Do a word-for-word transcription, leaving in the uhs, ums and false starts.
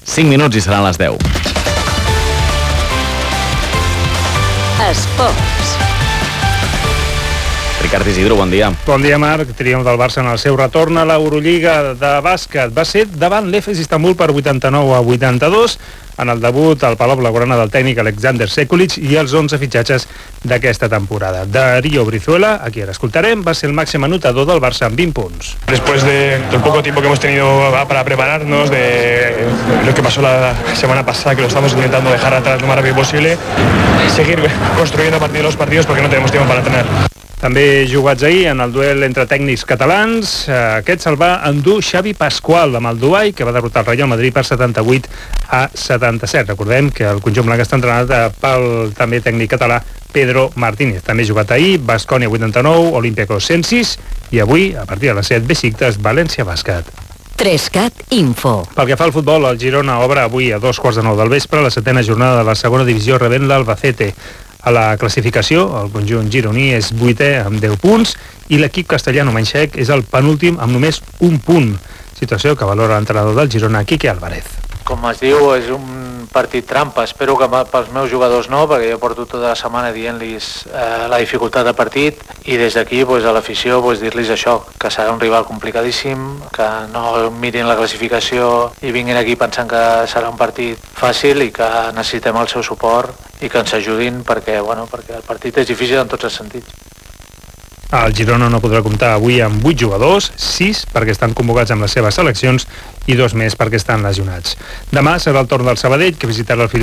cinc minuts i seran les deu. Esports. Ricard Isidro, bon dia. Bon dia, Marc. Triomf del Barça en el seu retorn a l'Eurolliga de bàsquet. Va ser davant l'Efes Istanbul per vuitanta-nou a vuitanta-dos en el debut al Palau Blaugrana del tècnic Alexander Sekulic i els onze fitxatges d'aquesta temporada. Darío Brizuela, a qui ara escoltarem, va ser el màxim anotador del Barça amb vint punts. Después de, del poco tiempo que hemos tenido para prepararnos, de lo que pasó la semana pasada, que lo estamos intentando dejar atrás lo más rápido posible, seguir construyendo a partir de los partidos porque no tenemos tiempo para entrenar. També jugats ahir en el duel entre tècnics catalans. Aquest se'l va endur Xavi Pasqual amb el Dubai, que va derrotar el Real Madrid per setanta-vuit a setanta-set. Recordem que el conjunt blanc està entrenat pel també tècnic català Pedro Martínez. També jugat ahir Baskonia vuitanta-nou, Olympiacos cent sis i avui, a partir de les set, Besiktas, València Bàsquet. tres cat Info. Pel que fa al futbol, el Girona obre avui a dos quarts de nou del vespre la setena jornada de la segona divisió rebent l'Albacete. A la classificació, el conjunt gironí és vuitè amb deu punts i l'equip castellano-manxec és el penúltim amb només un punt. Situació que valora l'entrenador del Girona, Quique Álvarez. Com es diu, és un partit trampa. Espero que pels meus jugadors no, perquè jo porto tota la setmana dient-los eh, la dificultat del partit i des d'aquí pues, a l'afició pues, dir-los això, que serà un rival complicadíssim, que no mirin la classificació i vinguin aquí pensant que serà un partit fàcil i que necessitem el seu suport i que ens ajudin perquè, bueno, perquè el partit és difícil en tots els sentits. El Girona no podrà comptar avui amb vuit jugadors, sis perquè estan convocats amb les seves seleccions i dos més perquè estan lesionats. Demà serà el torn del Sabadell, que visitarà el